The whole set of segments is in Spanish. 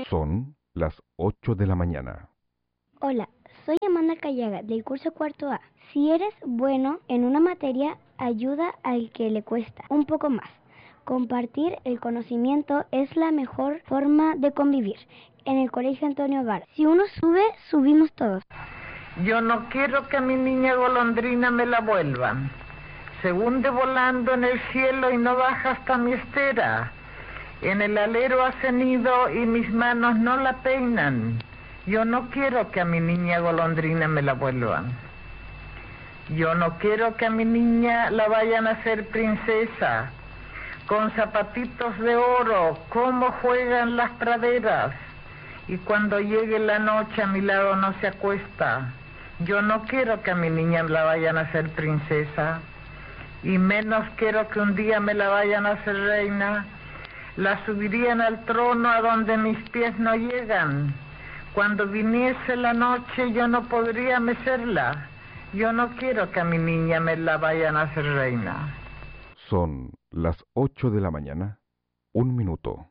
Son las 8 de la mañana. Hola, soy Amanda Callaga del curso cuarto A. Si eres bueno en una materia, ayuda al que le cuesta un poco más. Compartir el conocimiento es la mejor forma de convivir. En el Colegio Antonio Var, si uno sube, subimos todos. Yo no quiero que a mi niña golondrina me la vuelvan. Se hunde volando en el cielo y no baja hasta mi estera. En el alero hace nido y mis manos no la peinan. Yo no quiero que a mi niña golondrina me la vuelvan. Yo no quiero que a mi niña la vayan a hacer princesa. Con zapatitos de oro, cómo juegan las praderas. Y cuando llegue la noche a mi lado no se acuesta. Yo no quiero que a mi niña la vayan a hacer princesa. Y menos quiero que un día me la vayan a hacer reina. La subirían al trono a donde mis pies no llegan. Cuando viniese la noche yo no podría mecerla. Yo no quiero que a mi niña me la vayan a hacer reina. Son las 8 de la mañana, 1 minuto.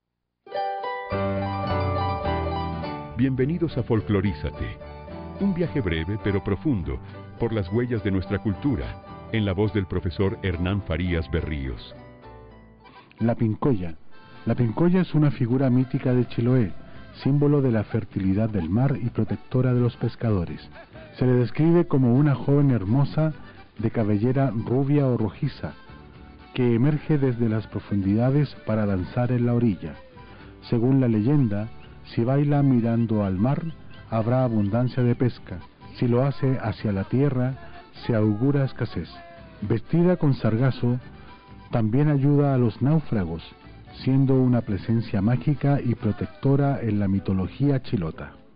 Bienvenidos a Folclorízate, un viaje breve pero profundo por las huellas de nuestra cultura, en la voz del profesor Hernán Farías Berríos. La pincoya. La pincoya es una figura mítica de Chiloé, símbolo de la fertilidad del mar y protectora de los pescadores. Se le describe como una joven hermosa de cabellera rubia o rojiza, que emerge desde las profundidades para danzar en la orilla. Según la leyenda, si baila mirando al mar, habrá abundancia de pesca. Si lo hace hacia la tierra, se augura escasez. Vestida con sargazo, también ayuda a los náufragos, siendo una presencia mágica y protectora en la mitología chilota.